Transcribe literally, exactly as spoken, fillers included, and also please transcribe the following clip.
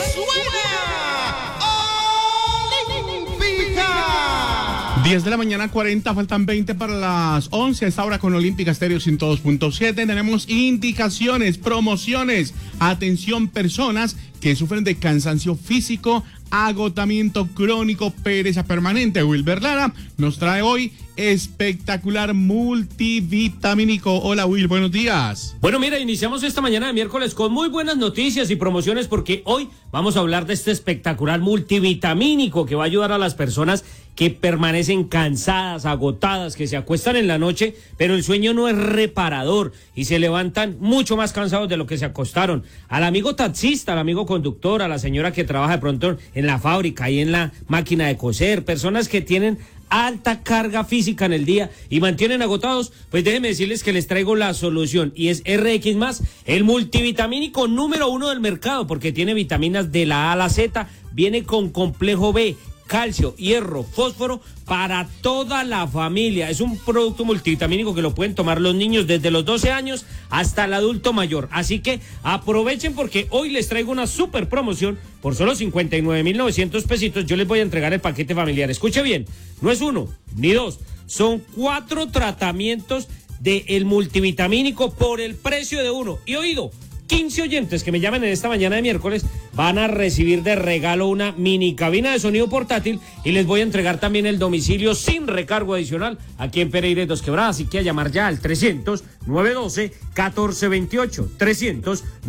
diez de la mañana, cuarenta, faltan veinte para las once. A esta hora con Olímpica Estéreo ciento dos punto siete tenemos indicaciones, promociones. Atención, personas que sufren de cansancio físico, agotamiento crónico, pereza permanente. Wilber Lara nos trae hoy espectacular multivitamínico. Hola Will, buenos días. Bueno, mira, iniciamos esta mañana de miércoles con muy buenas noticias y promociones porque hoy vamos a hablar de este espectacular multivitamínico que va a ayudar a las personas que permanecen cansadas, agotadas, que se acuestan en la noche, pero el sueño no es reparador y se levantan mucho más cansados de lo que se acostaron. Al amigo taxista, al amigo conductor, a la señora que trabaja de pronto en la fábrica y en la máquina de coser, personas que tienen alta carga física en el día y mantienen agotados, pues déjenme decirles que les traigo la solución y es R X más, el multivitamínico número uno del mercado porque tiene vitaminas de la A a la Z, viene con complejo B, calcio, hierro, fósforo para toda la familia. Es un producto multivitamínico que lo pueden tomar los niños desde los doce años hasta el adulto mayor. Así que aprovechen porque hoy les traigo una super promoción por solo cincuenta y nueve mil novecientos pesitos. Yo les voy a entregar el paquete familiar. Escuche bien, no es uno ni dos, son cuatro tratamientos del multivitamínico por el precio de uno. Y oído, quince oyentes que me llamen en esta mañana de miércoles van a recibir de regalo una mini cabina de sonido portátil y les voy a entregar también el domicilio sin recargo adicional aquí en Pereira y Dos Quebradas. Así que a llamar ya al trescientos, nueve doce, catorce veintiocho, trescientos